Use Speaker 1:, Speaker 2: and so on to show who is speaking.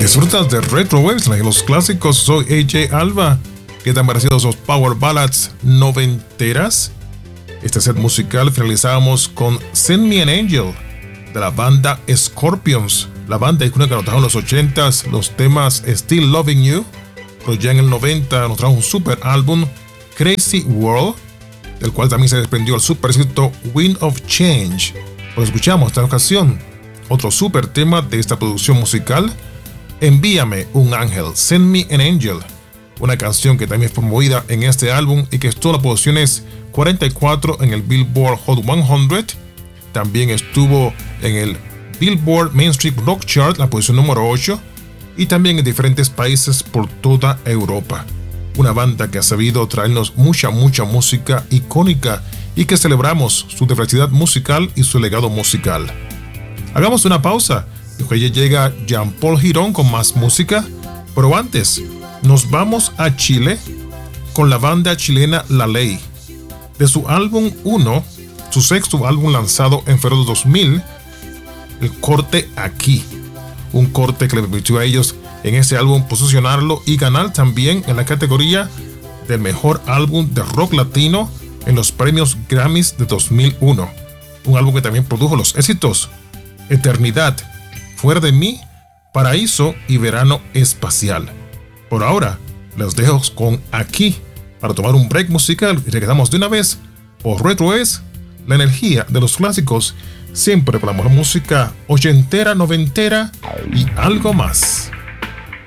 Speaker 1: Disfrutas de Retro Waves, los clásicos. Soy AJ Alba. ¿Qué te han parecido esos Power Ballads noventeras? Este set musical finalizamos con Send Me an Angel de la banda Scorpions. La banda icónica que nos trajo en los 80s los temas Still Loving You. Pero ya en el 90 nos trajo un super álbum, Crazy World, del cual también se desprendió el super éxito Wind of Change. Pues escuchamos esta ocasión otro super tema de esta producción musical, Envíame un ángel, Send Me an Angel, una canción que también fue promovida en este álbum y que estuvo en las posiciones 44 en el Billboard Hot 100. También estuvo en el Billboard Mainstream Rock Chart, la posición número 8, y también en diferentes países por toda Europa. Una banda que ha sabido traernos mucha música icónica y que celebramos su diversidad musical y su legado musical. Hagamos una pausa. Después llega Jean-Paul Girón con más música, pero antes nos vamos a Chile con la banda chilena La Ley. De su álbum 1, su sexto álbum lanzado en febrero de 2000, el corte Aquí. Un corte que le permitió a ellos en ese álbum posicionarlo y ganar también en la categoría del mejor álbum de rock latino en los premios Grammys de 2001. Un álbum que también produjo los éxitos Eternidad, Fuera de mí, Paraíso y Verano Espacial. Por ahora, los dejo con Aquí para tomar un break musical y regresamos de una vez por Retro Es, la energía de los clásicos, siempre con la mejor música ochentera, noventera y algo más.